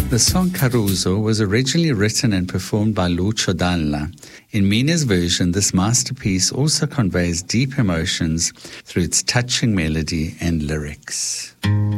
The song Caruso was originally written and performed by Lucio Dalla. In Mina's version, this masterpiece also conveys deep emotions through its touching melody and lyrics.